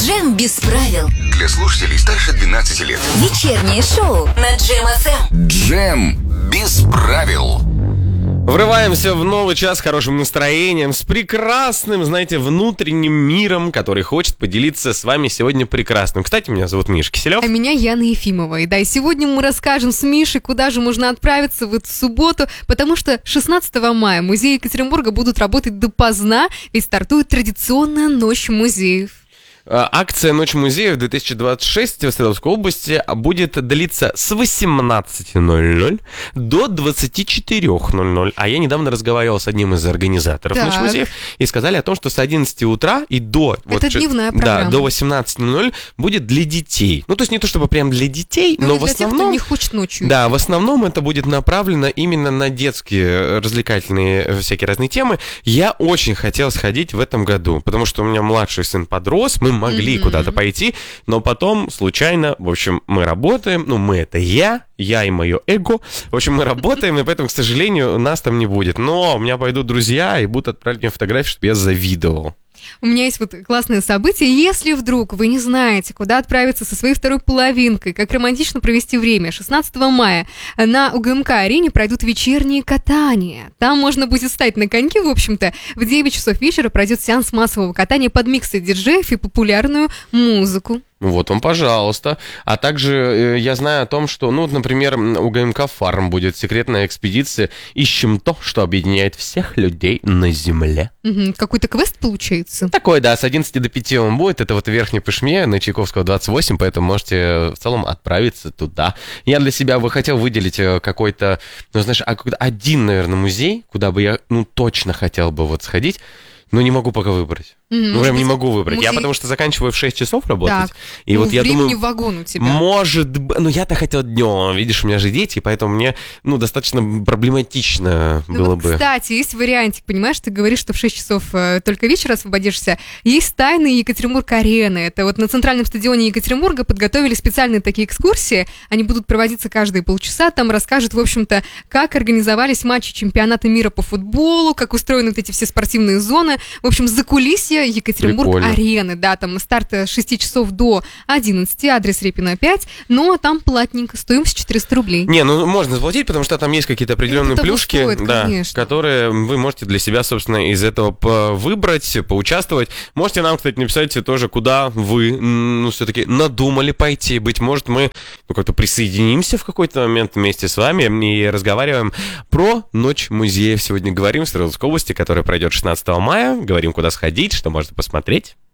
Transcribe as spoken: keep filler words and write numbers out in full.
Джем без правил. Для слушателей старше двенадцати лет. Вечернее шоу на Джем эф эм. Джем без правил. Врываемся в новый час с хорошим настроением, с прекрасным, знаете, внутренним миром, который хочет поделиться с вами сегодня прекрасным. Кстати, меня зовут Миша Киселев. А меня Яна Ефимова. И да, и сегодня мы расскажем с Мишей, куда же можно отправиться в эту субботу, потому что шестнадцатого мая музеи Екатеринбурга будут работать допоздна, ведь стартует традиционная ночь музеев. Акция «Ночь музеев две тысячи двадцать шесть в Свердловской области будет длиться с восемнадцати ноль-ноль до двадцати четырёх ноль-ноль. А я недавно разговаривал с одним из организаторов так. «Ночь музеев» и сказали о том, что с одиннадцати утра и до... Это вот, дневная да, программа. до восемнадцати ноль-ноль будет для детей. Ну, то есть не то чтобы прям для детей, ну, но для в основном... тех, кто не хочет ночью. Да, в основном это будет направлено именно на детские развлекательные всякие разные темы. Я очень хотел сходить в этом году, потому что у меня младший сын подрос, мы могли mm-hmm. куда-то пойти, но потом случайно, в общем, мы работаем, ну, мы это я, я и мое эго, в общем, мы работаем, и поэтому, к сожалению, нас там не будет. Но у меня пойдут друзья и будут отправлять мне фотографии, чтобы я завидовал. У меня есть вот классное событие. Если вдруг вы не знаете, куда отправиться со своей второй половинкой, как романтично провести время, шестнадцатого мая на УГМК-арене пройдут вечерние катания. Там можно будет встать на коньки, в общем-то. В девять часов вечера пройдет сеанс массового катания под миксы диджеев и популярную музыку. Вот вам, пожалуйста. А также э, я знаю о том, что, ну, например, у ГМК Фарм будет секретная экспедиция «Ищем то, что объединяет всех людей на Земле». Угу, какой-то квест получается? Такой, да, с одиннадцати до пяти он будет. Это вот в Верхней Пышме на Чайковского двадцать восемь, поэтому можете в целом отправиться туда. Я для себя бы хотел выделить какой-то, ну, знаешь, какой-то один, наверное, музей, куда бы я, ну, точно хотел бы вот сходить. Но не могу пока выбрать. Mm-hmm. Ну, прям не могу выбрать. Музей... Я потому что заканчиваю в шесть часов работать. Так. И ну, вот я времени думаю, вагон у тебя. Может быть... Ну, я-то хотел днем. Видишь, у меня же дети, поэтому мне, ну, достаточно проблематично ну, было вот, бы. Кстати, есть вариантик. Понимаешь, ты говоришь, что в шесть часов э, только вечера освободишься. Есть тайны Екатеринбург-арены. Это вот на центральном стадионе Екатеринбурга подготовили специальные такие экскурсии. Они будут проводиться каждые полчаса. Там расскажут, в общем-то, как организовались матчи чемпионата мира по футболу, как устроены вот эти все спортивные зоны. В общем, за кулисье Екатеринбург-арены, да, там старт с шести часов до одиннадцати, адрес Репина пять, но там платненько, стоимость четыреста рублей. Не, ну можно заплатить, потому что там есть какие-то определенные это плюшки, стоит, да, которые вы можете для себя, собственно, из этого выбрать, поучаствовать. Можете нам, кстати, написать тоже, куда вы, ну, все-таки надумали пойти. Быть может, мы ну, как-то присоединимся в какой-то момент вместе с вами и разговариваем про Ночь музеев. Сегодня говорим в Свердловской области, которая пройдет шестнадцатого мая, говорим, куда сходить, что можно посмотреть.